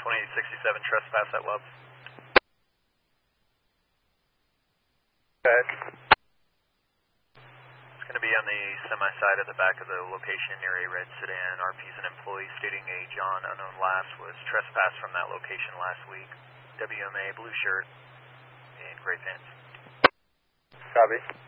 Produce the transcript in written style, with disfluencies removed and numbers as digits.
2867 trespass at Love. Go ahead. It's going to be on the semi-side of the back of the location near a red sedan. RP's an employee stating a John unknown last was trespassed from that location last week. WMA blue shirt and gray pants. Copy.